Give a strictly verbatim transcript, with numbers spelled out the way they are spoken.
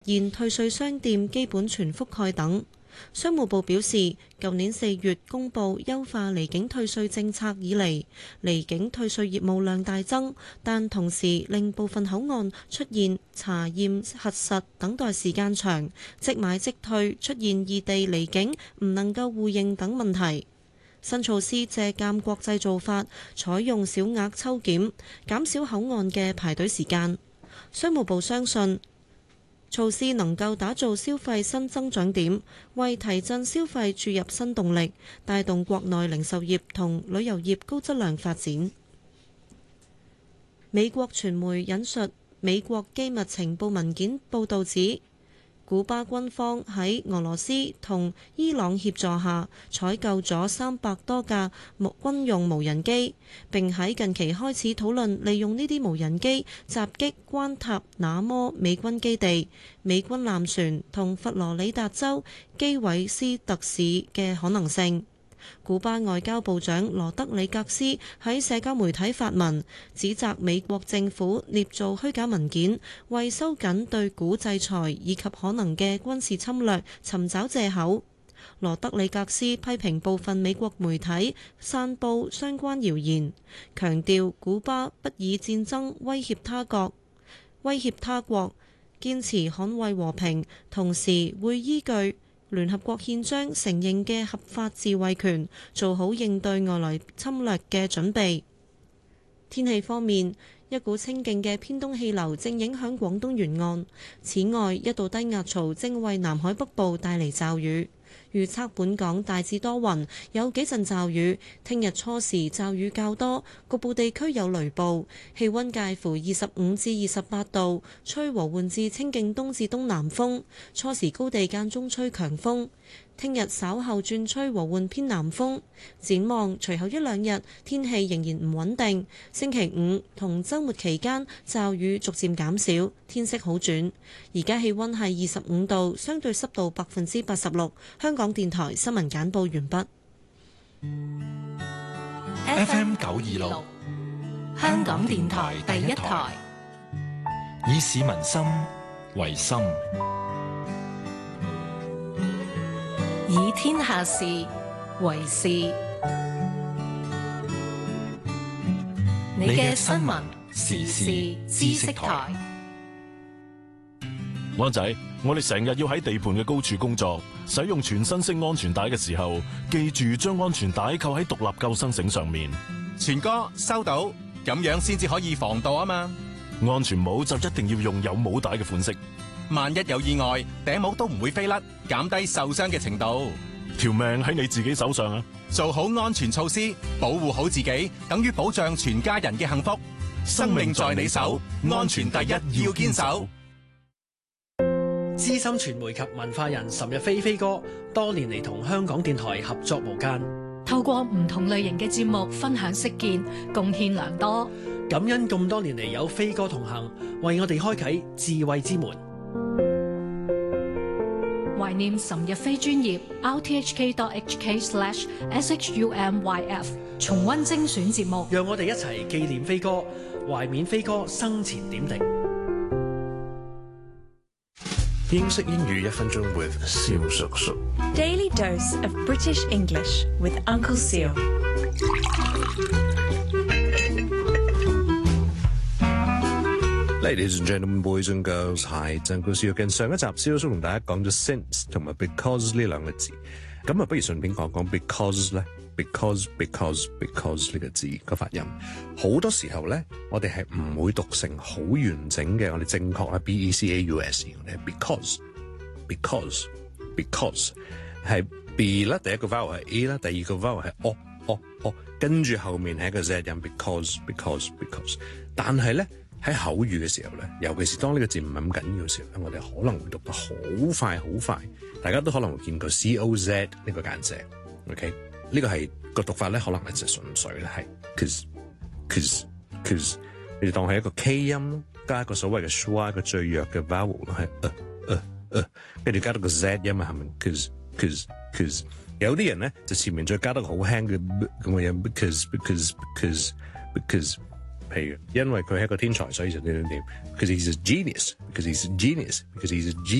現退稅商店基本全覆蓋等。商務部表示，舊年四月公布優化離境退稅政策以嚟，離境退稅業務量大增，但同時令部分口岸出現查驗核實等待時間長、即買即退、出現異地離境唔能夠互認等問題。新措施借鑑國際做法，採用小額抽檢，減少口岸嘅排隊時間。商務部相信措施能夠打造消費新增長點，為提振消費注入新動力，帶動國內零售業同旅遊業高質量發展。美國傳媒引述美國機密情報文件報導指，古巴軍方喺俄羅斯同伊朗協助下採購咗三百多架軍用無人機，並喺近期開始討論利用呢啲無人機襲擊關塔那摩美軍基地、美軍艦船同佛羅里達州基韋斯特市嘅可能性。古巴外交部長羅德里格斯喺社交媒體發文，指責美國政府捏造虛假文件，為收緊對古制裁以及可能嘅軍事侵略尋找藉口。羅德里格斯批評部分美國媒體散佈相關謠言，強調古巴不以戰爭威脅他國，威脅他國，堅持捍衛和平，同時會依據聯合國憲章承認嘅合法自衛權，做好應對外來侵略嘅準備。天氣方面，一股清勁嘅偏東氣流正影響廣東沿岸，此外一道低壓槽正為南海北部帶嚟驟雨。預測本港大致多雲，有幾陣驟雨。聽日初時驟雨較多，局部地區有雷暴。氣溫介乎二十五至二十八度，吹和緩至清勁東至東南風。初時高地間中吹強風。聽日稍後轉吹和緩偏南風。展望隨後一兩日天氣仍然唔穩定。星期五同週末期間驟雨逐漸減少，天色好轉。而家氣溫係二十五度，相對濕度百分之八十六。香港電台新聞簡報完畢。 F M 九二六，香港電台第一台，以市民心為心，以天下事為事。你嘅新聞時事知識台。 安仔，我哋成日要喺地盤嘅高處工作，使用全身式安全帶嘅時候，記住將安全帶扣喺獨立救生繩上面。 全哥收到，咁樣先至可以防盜啊嘛。 安全帽就一定要用有帽帶嘅款式， 萬一有意外，頂帽都唔會飛甩，減低受傷嘅程度。 條命喺你自己手上啊！ 做好安全措施，保護好自己，等於保障全家人嘅幸福。生命在你手，安全第一，要堅守。 資深傳媒及文化人岑日飛飛哥，多年嚟同香港電台合作無間， 透過唔同類型嘅節目分享識見，貢獻良多。 感恩咁多年嚟有飛哥同行，為我哋開啟智慧之門。 懷念岑日飛專頁 r t h k dot h k slash s h u m y f 重溫精選節目， 讓我哋一齊紀念飛哥，懷緬飛哥生前點滴。 英式英語一分鐘 with 蕭叔叔。 Daily dose of British English with Uncle Seal。 Ladies and gentlemen, boys and girls, hi， Uncle Seal。跟上一集蕭叔叔同大家講咗 since 同埋 because 呢兩個字，咁啊不如順便講講 because 咧。because because because 呢個字個發音，好多時候咧，我哋係唔會讀成好完整嘅，我哋正確啦 b e c a u s， 我哋係 because because because 係 b 啦，第一個 vowel 係 a 啦，第二個 vowel 係 o o o， 跟住後面係一個 z 音 because because because， 但係咧喺口語嘅時候咧，尤其是當呢個字唔係咁緊要嘅時候咧，我哋可能會讀得好快好快，大家都可能會見過 c o z 呢個簡寫 ，ok。呢個係個讀法咧，可能係就純粹咧係 cause cause cause， 你哋當係一個 K 音咯，加一個所謂嘅 schwa 一個最弱嘅 vowel 咯，係呃呃呃，跟住加到個 z 音啊，係咪 cause cause cause？ 有啲人咧就前面再加得好輕嘅咁嘅音 because because because because 氣嘅，因為佢係一個天才，所以就點點點。Because he's a genius. Because he's a genius. Because he's a genius.